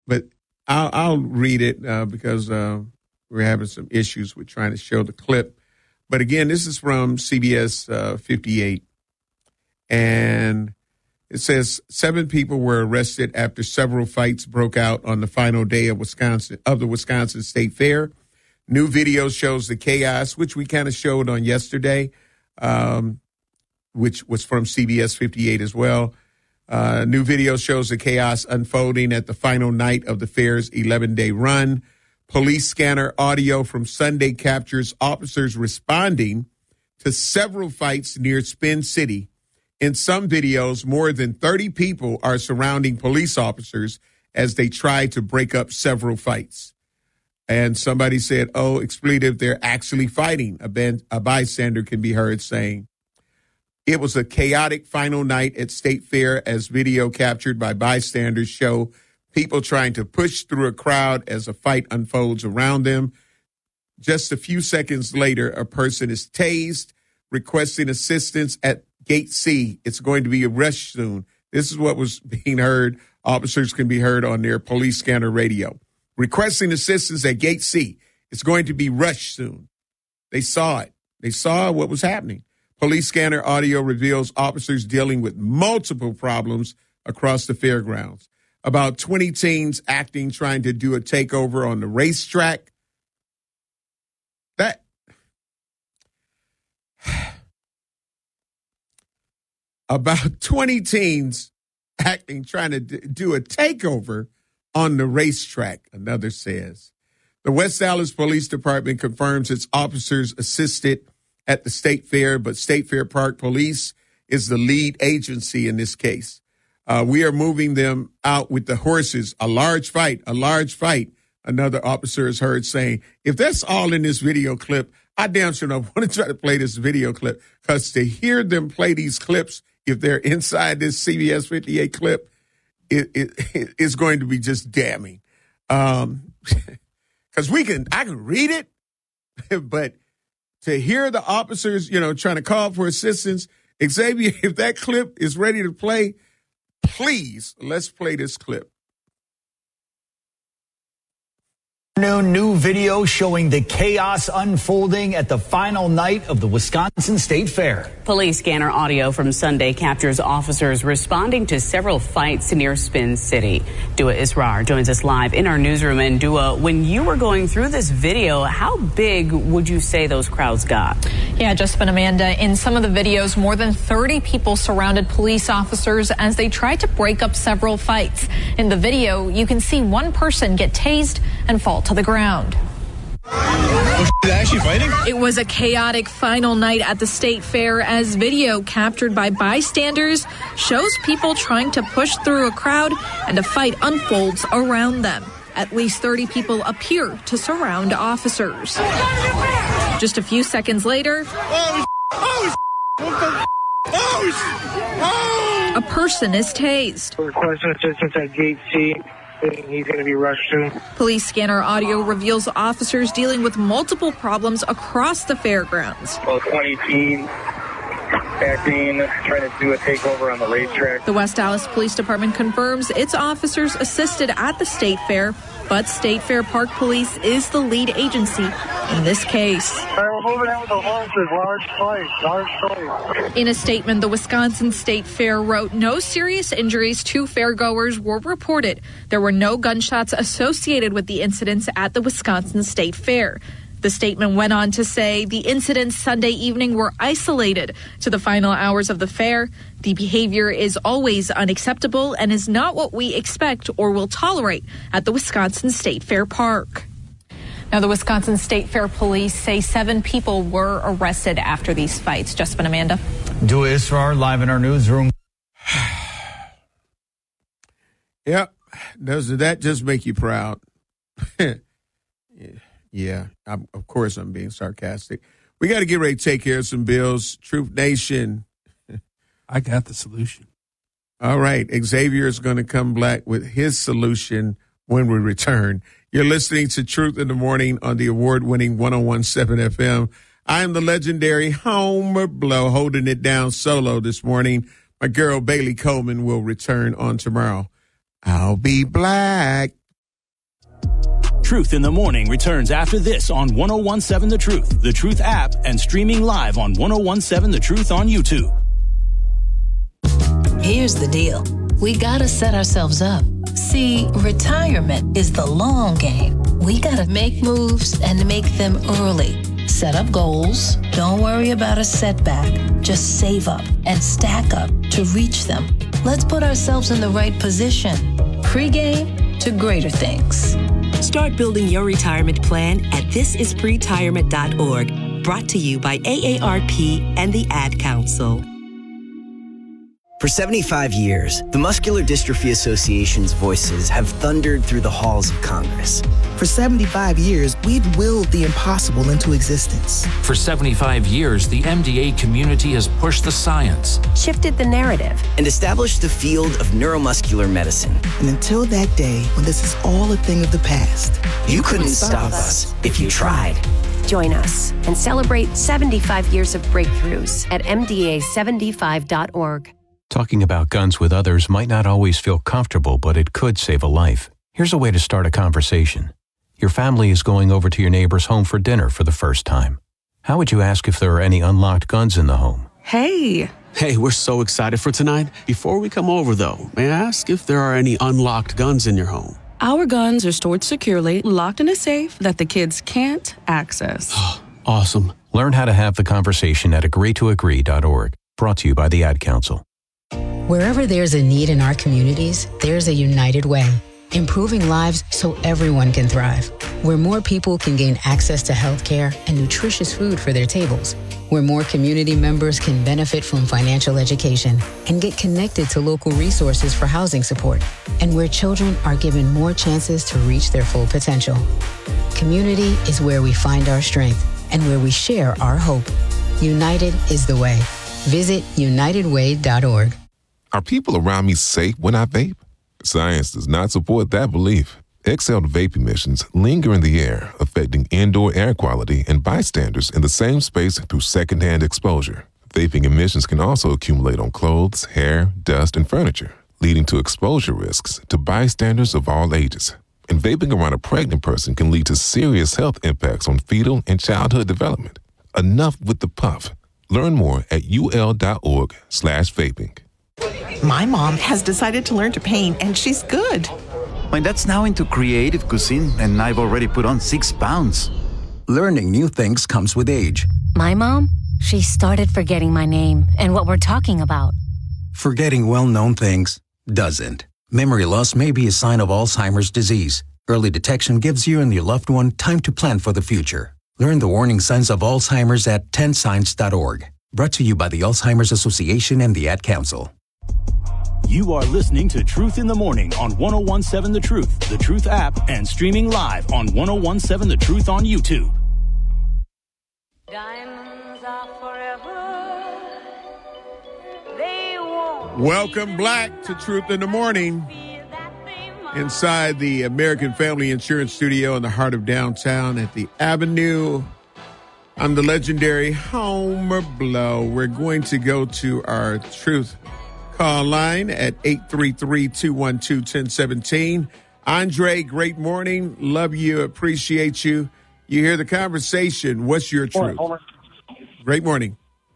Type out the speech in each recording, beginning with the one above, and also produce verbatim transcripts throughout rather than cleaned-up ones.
but I'll, I'll read it uh, because uh, we're having some issues with trying to show the clip. But again, this is from C B S uh, fifty-eight, and it says seven people were arrested after several fights broke out on the final day of Wisconsin of the Wisconsin State Fair. New video shows the chaos, which we kind of showed on yesterday, um, which was from C B S fifty-eight as well. Uh, new video shows the chaos unfolding at the final night of the fair's eleven-day run. Police scanner audio from Sunday captures officers responding to several fights near Spin City. In some videos, more than thirty people are surrounding police officers as they try to break up several fights. And somebody said, oh, expletive, they're actually fighting. A, ben- a bystander can be heard saying, it was a chaotic final night at State Fair as video captured by bystanders show people trying to push through a crowd as a fight unfolds around them. Just a few seconds later, a person is tased, requesting assistance at Gate C. It's going to be a rush soon. This is what was being heard. Officers can be heard on their police scanner radio. Requesting assistance at Gate C. It's going to be rushed soon. They saw it. They saw what was happening. Police scanner audio reveals officers dealing with multiple problems across the fairgrounds. About twenty teens acting, trying to do a takeover on the racetrack. That about twenty teens acting, trying to do a takeover on the racetrack, another says. The West Dallas Police Department confirms its officers assisted at the State Fair, but State Fair Park Police is the lead agency in this case. Uh, we are moving them out with the horses. A large fight, a large fight. Another officer is heard saying, if that's all in this video clip, I damn sure don't want to try to play this video clip, because to hear them play these clips, if they're inside this C B S fifty-eight clip, it, it, it it's going to be just damning. Um, because we can, I can read it, but to hear the officers, you know, trying to call for assistance, Xavier, if that clip is ready to play, please, let's play this clip. New video showing the chaos unfolding at the final night of the Wisconsin State Fair. Police scanner audio from Sunday captures officers responding to several fights near Spin City. Dua Israr joins us live in our newsroom. And Dua, when you were going through this video, how big would you say those crowds got? Yeah, Jessica and Amanda, in some of the videos, more than thirty people surrounded police officers as they tried to break up several fights. In the video, you can see one person get tased and fall to the ground. Was they actually fighting? It was a chaotic final night at the State Fair as video captured by bystanders shows people trying to push through a crowd and a fight unfolds around them. At least thirty people appear to surround officers. Just a few seconds later, Oh, oh, oh, oh. a person is tased. Requesting assistance at Gate C. He's going to be rushed soon. Police scanner audio reveals officers dealing with multiple problems across the fairgrounds. Well, twenty teens acting, trying to do a takeover on the racetrack. The West Dallas Police Department confirms its officers assisted at the State Fair, but State Fair Park Police is the lead agency in this case. We're moving out with the horses. Large fight. Large fight. In a statement, the Wisconsin State Fair wrote no serious injuries to fairgoers were reported. There were no gunshots associated with the incidents at the Wisconsin State Fair. The statement went on to say the incidents Sunday evening were isolated to the final hours of the fair. The behavior is always unacceptable and is not what we expect or will tolerate at the Wisconsin State Fair Park. Now, the Wisconsin State Fair Police say seven people were arrested after these fights. Jessica and Amanda. Dua Israr live in our newsroom. Yep. Does that just make you proud? yeah. Yeah, I'm, of course I'm being sarcastic. We got to get ready to take care of some bills. Truth Nation. I got the solution. All right. Xavier is going to come back with his solution when we return. You're listening to Truth in the Morning on the award-winning one oh one point seven F M. I am the legendary Homer Blow, holding it down solo this morning. My girl Bailey Coleman will return on tomorrow. I'll be black. Truth in the Morning returns after this on one oh one point seven The Truth, The Truth app, and streaming live on one oh one point seven The Truth on YouTube. Here's the deal. We gotta set ourselves up. See, retirement is the long game. We gotta make moves and make them early. Set up goals. Don't worry about a setback. Just save up and stack up to reach them. Let's put ourselves in the right position. Pre-game to greater things. Start building your retirement plan at this is pretirement dot org. Brought to you by A A R P and the Ad Council. For seventy-five years, the Muscular Dystrophy Association's voices have thundered through the halls of Congress. For seventy-five years, we've willed the impossible into existence. For seventy-five years, the M D A community has pushed the science, shifted the narrative, and established the field of neuromuscular medicine. And until that day, when this is all a thing of the past, you, you couldn't, couldn't stop us if you tried. Join us and celebrate seventy-five years of breakthroughs at M D A seventy-five dot org. Talking about guns with others might not always feel comfortable, but it could save a life. Here's a way to start a conversation. Your family is going over to your neighbor's home for dinner for the first time. How would you ask if there are any unlocked guns in the home? Hey. Hey, we're so excited for tonight. Before we come over, though, may I ask if there are any unlocked guns in your home? Our guns are stored securely, locked in a safe that the kids can't access. Awesome. Learn how to have the conversation at agree to agree dot org. Brought to you by the Ad Council. Wherever there's a need in our communities, there's a United Way, improving lives so everyone can thrive. Where more people can gain access to health care and nutritious food for their tables. Where more community members can benefit from financial education and get connected to local resources for housing support. And where children are given more chances to reach their full potential. Community is where we find our strength and where we share our hope. United is the way. Visit united way dot org. Are people around me safe when I vape? Science does not support that belief. Exhaled vape emissions linger in the air, affecting indoor air quality and bystanders in the same space through secondhand exposure. Vaping emissions can also accumulate on clothes, hair, dust, and furniture, leading to exposure risks to bystanders of all ages. And vaping around a pregnant person can lead to serious health impacts on fetal and childhood development. Enough with the puff. Learn more at ul.org slash vaping. My mom has decided to learn to paint, and she's good. My dad's now into creative cuisine, and I've already put on six pounds. Learning new things comes with age. My mom, she started forgetting my name and what we're talking about. Forgetting well-known things doesn't. Memory loss may be a sign of Alzheimer's disease. Early detection gives you and your loved one time to plan for the future. Learn the warning signs of Alzheimer's at ten signs dot org. Brought to you by the Alzheimer's Association and the Ad Council. You are listening to Truth in the Morning on one oh one point seven The Truth, The Truth app, and streaming live on one oh one point seven The Truth on YouTube. Diamonds are forever. They won't. Welcome back to Truth in the Morning inside the American Family Insurance Studio in the heart of downtown at the Avenue. I'm the legendary Homer Blow. We're going to go to our Truth call line at eight three three, two one two, one zero one seven. Andre, great morning. Love you. Appreciate you. You hear the conversation. What's your truth? Morning, great morning.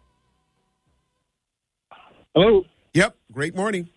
Hello. Yep. Great morning.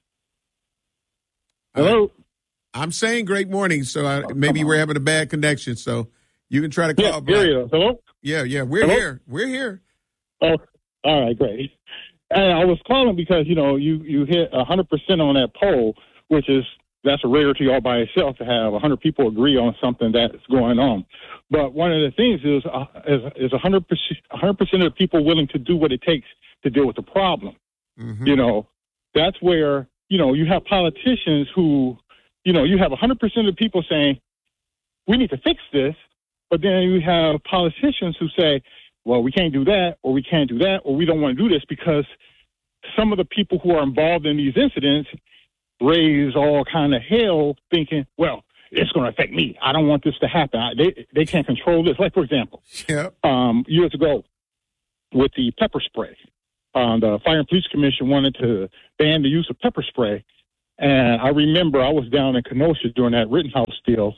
Hello. Uh, I'm saying great morning. So I, maybe we're having a bad connection. So you can try to call yeah, back. Here you go. Hello. Yeah. Yeah. We're Hello? here. We're here. Oh, all right. Great. And I was calling because, you know, you, you hit one hundred percent on that poll, which is, that's a rarity all by itself to have one hundred people agree on something that's going on. But one of the things is, uh, is, is one hundred percent, one hundred percent of the people willing to do what it takes to deal with the problem. Mm-hmm. You know, that's where, you know, you have politicians who, you know, you have one hundred percent of the people saying, we need to fix this. But then you have politicians who say, well, we can't do that, or we can't do that, or we don't want to do this because some of the people who are involved in these incidents raise all kind of hell thinking, well, it's going to affect me. I don't want this to happen. I, they they can't control this. Like, for example, yep. um, years ago with the pepper spray, um, the Fire and Police Commission wanted to ban the use of pepper spray. And I remember I was down in Kenosha during that Rittenhouse deal,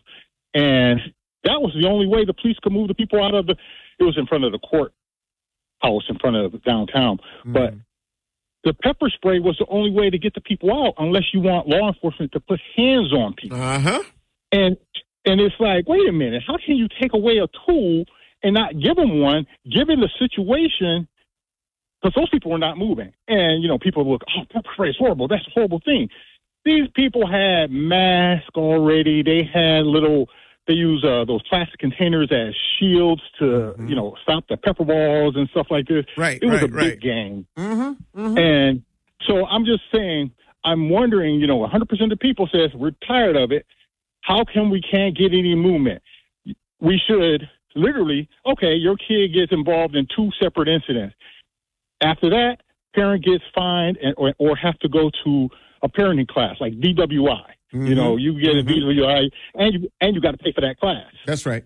And that was the only way the police could move the people out of the, it was in front of the courthouse in front of downtown. Mm-hmm. But the pepper spray was the only way to get the people out unless you want law enforcement to put hands on people. Uh-huh. And, and it's like, wait a minute, how can you take away a tool and not give them one, given the situation? Because those people were not moving. And, you know, people look, oh, pepper spray is horrible. That's a horrible thing. These people had masks already. They had little, they use uh, those plastic containers as shields to, mm-hmm. you know, stop the pepper balls and stuff like this. Right, It was right, a right. big game. Mm-hmm, mm-hmm. And so I'm just saying, I'm wondering, you know, one hundred percent of the people says we're tired of it. How come we can't get any movement? We should literally, okay, your kid gets involved in two separate incidents. After that, parent gets fined and, or, or have to go to a parenting class like D W I. Mm-hmm. You know, you get a D W I and you and you got to pay for that class. That's right.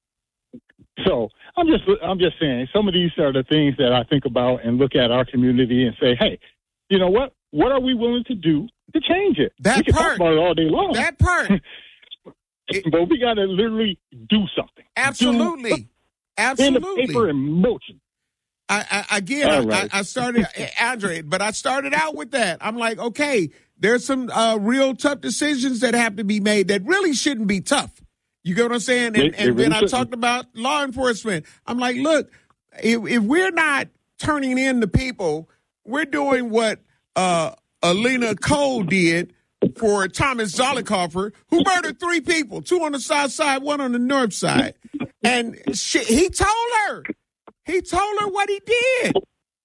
So I'm just I'm just saying some of these are the things that I think about and look at our community and say, hey, you know what? What are we willing to do to change it? That we can part talk about it all day long. That part. It, but we got to literally do something. Absolutely. Do, Absolutely. In the paper in motion. I, I again, right. I, I started, Andre, but I started out with that. I'm like, okay, there's some uh, real tough decisions that have to be made that really shouldn't be tough. You get what I'm saying? And, They- and they really then I shouldn't. talked about law enforcement. I'm like, look, if, if we're not turning in the people, we're doing what uh, Alina Cole did for Thomas Zollicoffer, who murdered three people, two on the south side, one on the north side. And she, he told her. He told her what he did.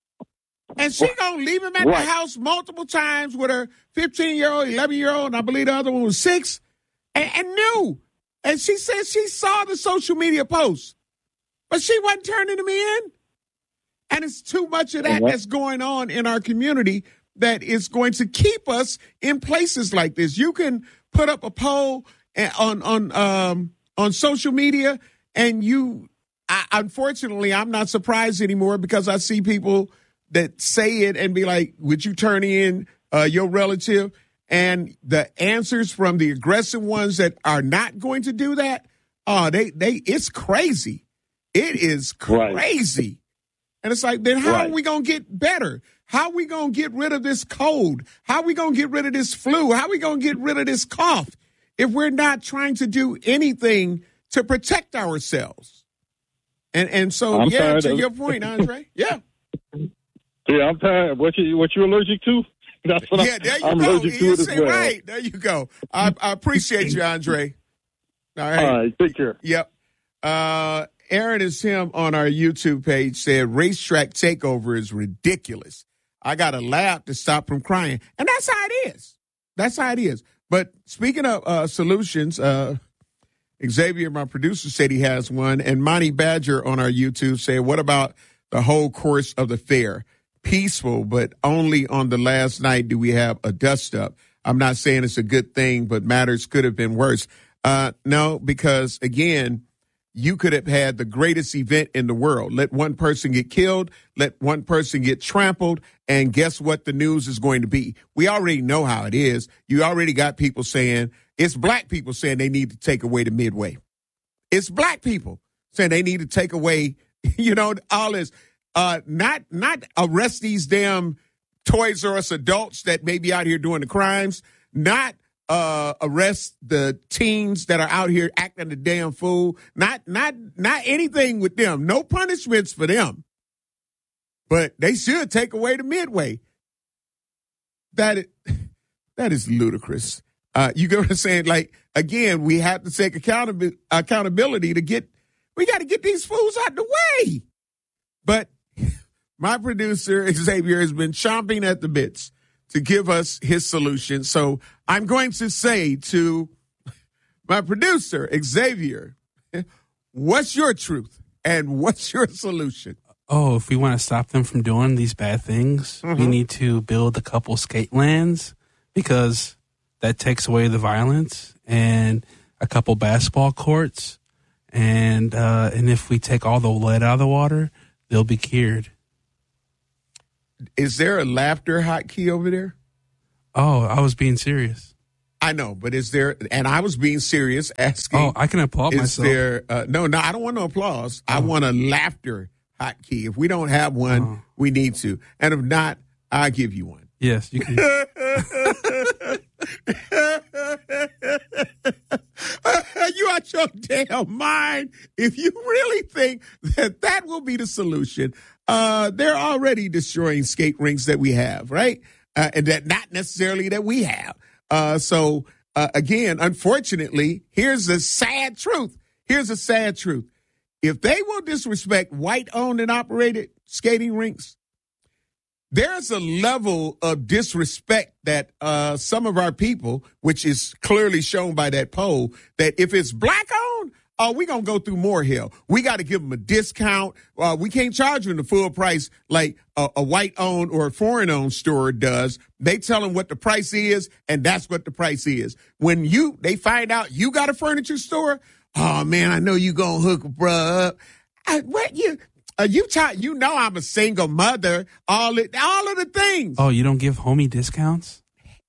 And she gonna leave him at Right. the house multiple times with her fifteen-year-old, eleven-year-old, and I believe the other one was six, and, and knew. And she said she saw the social media posts, but she wasn't turning them in. And it's too much of that What? that's going on in our community that is going to keep us in places like this. You can put up a poll and- on on um, on social media, and you, I, unfortunately, I'm not surprised anymore because I see people that say it and be like, "Would you turn in uh, your relative?" And the answers from the aggressive ones that are not going to do that, oh, they they it's crazy. It is crazy. And it's like, then how Right. are we going to get better? How are we going to get rid of this cold? How are we going to get rid of this flu? How are we going to get rid of this cough if we're not trying to do anything to protect ourselves? And and so, I'm yeah, tired to of- your point, Andre, yeah. Yeah, I'm tired. What you what you allergic to? That's what Yeah, there you I'm go. allergic to You it as say well. right. There you go. I, I appreciate you, Andre. All right. All right, take care. Yep. Uh, Aaron is him on our YouTube page said racetrack takeover is ridiculous. I got to laugh to stop from crying. And that's how it is. That's how it is. But speaking of uh, solutions, uh, Xavier, my producer, said he has one. And Monty Badger on our YouTube said, what about the whole course of the fair? Peaceful, but only on the last night do we have a dust up. I'm not saying it's a good thing, but matters could have been worse. Uh, no, because again, you could have had the greatest event in the world. Let one person get killed, let one person get trampled, and guess what the news is going to be? We already know how it is. You already got people saying, it's black people saying they need to take away the Midway. It's black people saying they need to take away, you know, all this. Uh, not not arrest these damn Toys R Us adults that may be out here doing the crimes. Not uh, arrest the teens that are out here acting the damn fool. Not not not anything with them. No punishments for them. But they should take away the Midway. That is, that is ludicrous. Uh, you get what I'm saying? Like, again, we have to take accountability accountability to get. We got to get these fools out the way. But my producer, Xavier, has been chomping at the bits to give us his solution. So I'm going to say to my producer, Xavier, what's your truth and what's your solution? Oh, if we want to stop them from doing these bad things, Mm-hmm. we need to build a couple skate lands because that takes away the violence, and a couple basketball courts. And uh, and if we take all the lead out of the water, they'll be cured. Is there a laughter hotkey over there? Oh, I was being serious. I know, but is there, and I was being serious asking. Oh, I can applaud is myself. There, uh, no, no, I don't want no applause. Oh. I want a laughter hotkey. If we don't have one, Oh. we need to. And if not, I'll give you one. Yes, you can. You out your damn mind if you really think that that will be the solution. Uh, they're already destroying skate rinks that we have, right? Uh, and that not necessarily that we have. Uh, so uh, again, unfortunately, here's the sad truth. Here's the sad truth. If they will disrespect white-owned and operated skating rinks, there's a level of disrespect that uh, some of our people, which is clearly shown by that poll, that if it's black-owned, oh, we're going to go through more hell. We got to give them a discount. Uh, we can't charge them the full price like a, a white-owned or a foreign-owned store does. They tell them what the price is, and that's what the price is. When you they find out you got a furniture store, oh, man, I know you going to hook a bruh up. I, what you... Uh, you ta- you know I'm a single mother. All it, all of the things. Oh, you don't give homie discounts?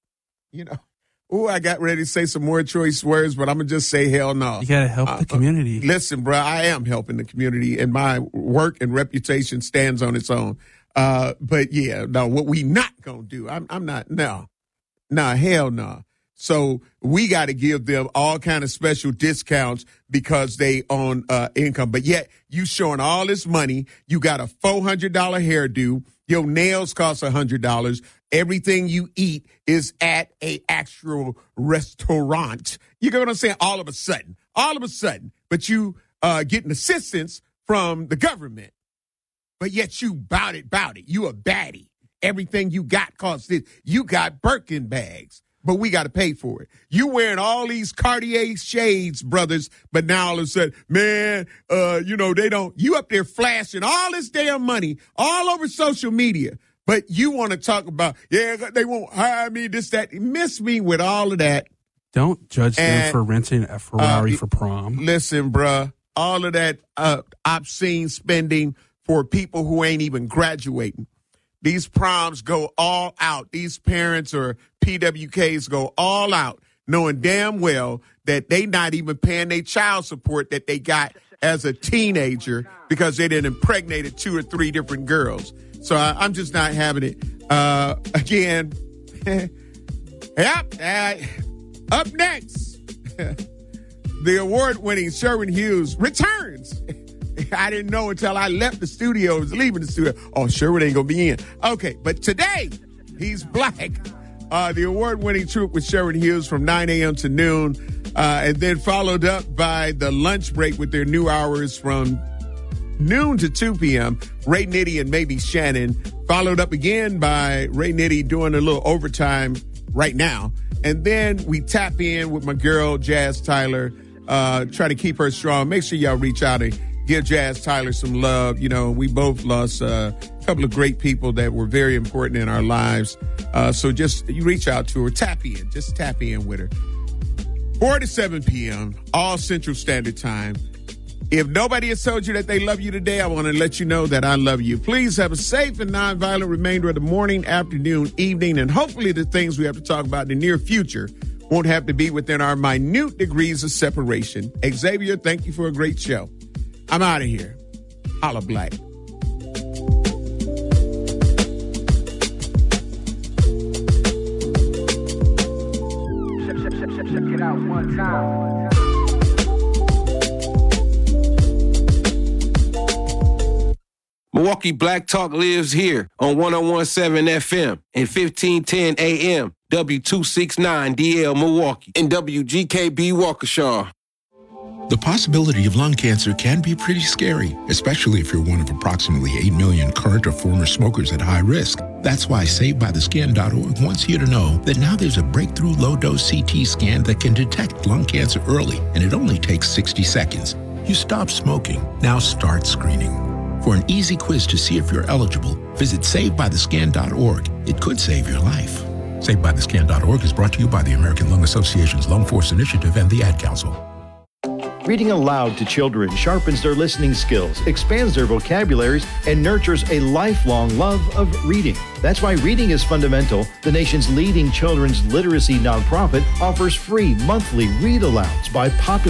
You know. Oh, I got ready to say some more choice words, but I'm gonna just say hell no. You gotta help uh, the community. Uh, listen, bro, I am helping the community, and my work and reputation stands on its own. Uh, but yeah, no, what we not gonna do? I'm, I'm not. No, no, hell no. So we got to give them all kind of special discounts because they own uh, income. But yet you showing all this money. You got a four hundred dollars hairdo. Your nails cost one hundred dollars. Everything you eat is at a actual restaurant. You get what I'm saying? All of a sudden, all of a sudden, but you uh, getting assistance from the government. But yet you bout it, bout it. You a baddie. Everything you got costs this. You got Birkin bags. But we got to pay for it. You wearing all these Cartier shades, brothers, but now all of a sudden, man, uh, you know, they don't, you up there flashing all this damn money all over social media, but you want to talk about, yeah, they won't hire me, this, that. Miss me with all of that. Don't judge And, them for renting a Ferrari uh, for prom. Listen, bruh, all of that uh, obscene spending for people who ain't even graduating. These proms go all out. These parents or P W Ks go all out, knowing damn well that they not even paying their child support that they got as a teenager because they done impregnated two or three different girls. So I, I'm just not having it. Uh, again, yep. Uh, up next, the award-winning Sherwin Hughes returns. I didn't know until I left the studio, I was leaving the studio. Oh, Sherwood ain't going to be in. Okay, but today, he's black. Uh, the award-winning Truth with Sherwood Hughes from nine a.m. to noon, uh, and then followed up by the lunch break with their new hours from noon to two p.m. Ray Nitty and maybe Shannon, followed up again by Ray Nitty doing a little overtime right now. And then we tap in with my girl, Jazz Tyler, uh, try to keep her strong. Make sure y'all reach out and give Jazz Tyler some love. You know, we both lost uh, a couple of great people that were very important in our lives. Uh, so just you reach out to her, tap in, just tap in with her. four to seven p.m., all Central Standard Time. If nobody has told you that they love you today, I want to let you know that I love you. Please have a safe and nonviolent remainder of the morning, afternoon, evening, and hopefully the things we have to talk about in the near future won't have to be within our minute degrees of separation. Xavier, thank you for a great show. I'm out of here. Holla Black. Check it out one time. Milwaukee Black Talk lives here on one oh one point seven F M and fifteen ten A M, W two sixty-nine D L Milwaukee, and W G K B Waukesha. The possibility of lung cancer can be pretty scary, especially if you're one of approximately eight million current or former smokers at high risk. That's why Saved By The Skin dot org wants you to know that now there's a breakthrough low-dose C T scan that can detect lung cancer early, and it only takes sixty seconds. You stop smoking, now start screening. For an easy quiz to see if you're eligible, visit Saved By The Skin dot org. It could save your life. Saved By The Skin dot org is brought to you by the American Lung Association's Lung Force Initiative and the Ad Council. Reading aloud to children sharpens their listening skills, expands their vocabularies, and nurtures a lifelong love of reading. That's why Reading is Fundamental, the nation's leading children's literacy nonprofit, offers free monthly read-alouds by popular